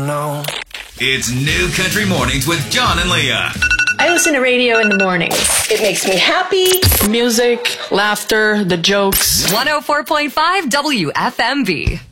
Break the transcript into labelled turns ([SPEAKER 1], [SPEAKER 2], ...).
[SPEAKER 1] No.
[SPEAKER 2] It's New Country Mornings with John and Leah.
[SPEAKER 3] I listen to radio in the mornings.
[SPEAKER 4] It makes me happy.
[SPEAKER 5] Music, laughter, the jokes.
[SPEAKER 6] 104.5 WFMB.